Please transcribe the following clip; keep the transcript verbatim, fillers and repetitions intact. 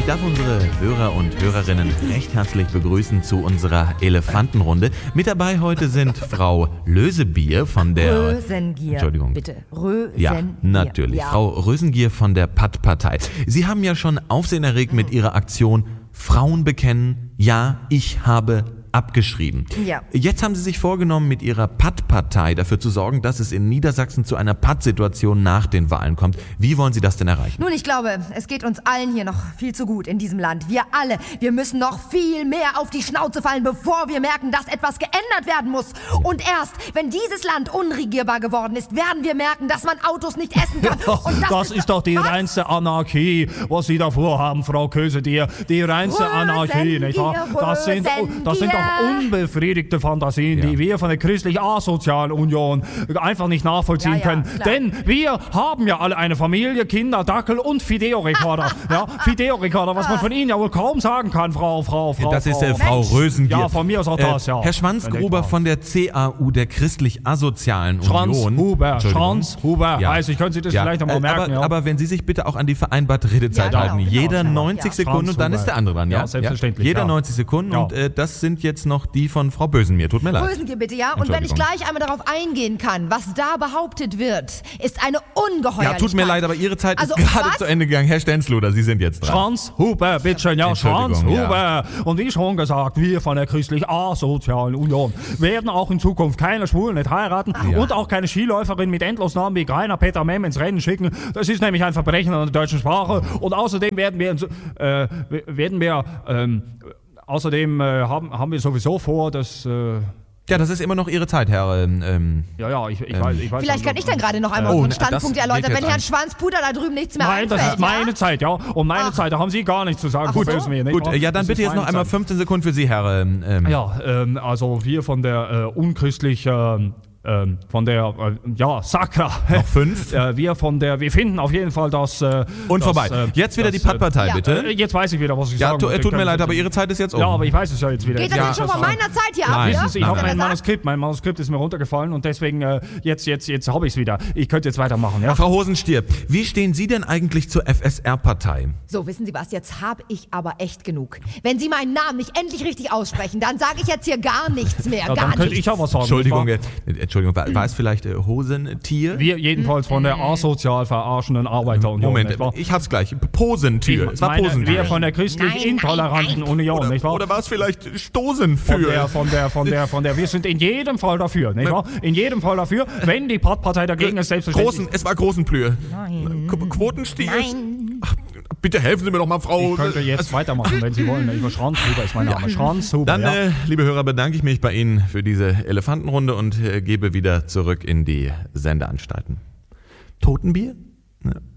Ich darf unsere Hörer und Hörerinnen recht herzlich begrüßen zu unserer Elefantenrunde. Mit dabei heute sind Frau Lösebier von der... Rösengier. Entschuldigung. Bitte. Rösengier. Ja, natürlich. Ja. Frau Rösengier von der Patt-Partei. Sie haben ja schon Aufsehen erregt mit Ihrer Aktion Frauen bekennen, ja, ich habe abgeschrieben. Ja. Jetzt haben Sie sich vorgenommen, mit Ihrer Patt-Partei dafür zu sorgen, dass es in Niedersachsen zu einer Patt-Situation nach den Wahlen kommt. Wie wollen Sie das denn erreichen? Nun, ich glaube, es geht uns allen hier noch viel zu gut in diesem Land. Wir alle, wir müssen noch viel mehr auf die Schnauze fallen, bevor wir merken, dass etwas geändert werden muss. Und erst, wenn dieses Land unregierbar geworden ist, werden wir merken, dass man Autos nicht essen kann. Und das, das ist, ist doch die was? reinste Anarchie, was Sie da vorhaben, Frau Kösedier. Die reinste Anarchie, nicht wahr? Das sind, das sind doch unbefriedigte Fantasien, Ja. die wir von der Christlich-Asozialen Union einfach nicht nachvollziehen Ja, ja, können. klar. Denn wir haben ja alle eine Familie, Kinder, Dackel und Videorekorder. Ja, Videorekorder, was man von Ihnen ja wohl kaum sagen kann, Frau, Frau, Frau. Das ist Frau, äh, Frau Mensch. Rösengier. Ja, von mir aus auch das, ja. Herr Schwanzgruber von der C A U, der Christlich-Asozialen Union. Schranzhuber, Entschuldigung. Schranzhuber. Ja. Weiß ich, können Sie das Ja, vielleicht einmal äh, merken, aber, ja. aber wenn Sie sich bitte auch an die vereinbarte Redezeit Ja, halten. genau, Jeder genau, neunzig ja. Sekunden und dann ist der andere dran. Ja, Ja, selbstverständlich, Jeder ja. neunzig Sekunden Ja. und äh, das sind jetzt noch die von Frau Bösenmier. Tut mir leid. Rösengier bitte, ja? Und wenn ich Entschuldigung. gleich einmal darauf eingehen kann, was da behauptet wird, ist eine Ungeheuerlichkeit. Ja, tut mir leid, aber Ihre Zeit Also, ist gerade was? zu Ende gegangen. Herr Stenzluder, Sie sind jetzt dran. Schranzhuber, bitteschön, ja, Entschuldigung, Schranzhuber. Und wie schon gesagt, wir von der Christlich-Asozialen Union werden auch in Zukunft keine Schwulen nicht heiraten Ja. und auch keine Skiläuferin mit Endlosnamen wie Greiner Peter Mem ins Rennen schicken. Das ist nämlich ein Verbrechen an der deutschen Sprache. Und außerdem werden wir, in, Zu- äh, werden wir ähm, außerdem äh, haben, haben wir sowieso vor, dass... Äh, Ja, das ist immer noch Ihre Zeit, Herr. Ähm, ja, ja, ich, ich, Ähm, weiß, ich weiß... Vielleicht kann ich dann gerade noch einmal Oh, unseren ne, Standpunkt das erläutern, geht wenn jetzt Herrn an. Schwanzpuder da drüben nichts mehr Nein, das einfällt. ist meine ja? Zeit, ja. Und meine Ach. Zeit, da haben Sie gar nichts zu sagen. Ach Frau so. Bösmier, nicht gut, wahr? äh, ja, dann Das bitte ist jetzt noch meine einmal Zeit. fünfzehn Sekunden für Sie, Herr. Ähm, ähm, Ja, ähm, also wir von der äh, unchristlich, ähm, ähm, von der, äh, ja, Sakra. Noch fünf? äh, wir von der, wir finden auf jeden Fall, dass... Äh, Und dass, vorbei. Äh, Jetzt wieder dass, die Patt-Partei, ja. bitte. Äh, jetzt weiß ich wieder, was ich Ja, sagen tu, äh, wollte. tut mir Können leid, Sie- aber Ihre Zeit ist jetzt um. Ja, aber ich weiß es ja jetzt wieder. Geht das Ja. nicht schon von meiner Zeit hier ab? Nein. Ja? Wissen Sie, ich habe Kann mein das Manuskript, mein Manuskript ist mir runtergefallen und deswegen, äh, jetzt, jetzt, jetzt habe ich es wieder. Ich könnte jetzt weitermachen, ja? Frau Hosenstier, wie stehen Sie denn eigentlich zur F S R-Partei? So, wissen Sie was, jetzt habe ich aber echt genug. Wenn Sie meinen Namen nicht endlich richtig aussprechen, dann sage ich jetzt hier gar nichts mehr, Ja, gar dann könnte nichts. ich auch was sagen. Entschuldigung, nicht äh, Entschuldigung, war, war es vielleicht äh, Hosentier? Wir jedenfalls von der asozial verarschenden Arbeiterunion, Moment, nicht wahr? ich hab's gleich. Posentür. Ich Es war meine, Posentür. wir von der christlich Nein, intoleranten nein, Union, Oder, nicht wahr? oder war es vielleicht Stoßen Von für? der, von der, von der, von der, wir sind in jedem Fall dafür, nicht wahr? In jedem Fall dafür, wenn die Patt-Partei dagegen ist, selbstverständlich. Großen, es war Großenplühe. Nein. Qu- Quotenstiel. Nein. Ach, bitte helfen Sie mir doch mal, Frau. Ich könnte jetzt weitermachen, wenn Sie wollen. Über Schranzhuber ist mein Name. Schranzhuber, Dann, ja. äh, liebe Hörer, bedanke ich mich bei Ihnen für diese Elefantenrunde und äh, gebe wieder zurück in die Sendeanstalten. Totenbier? Ja.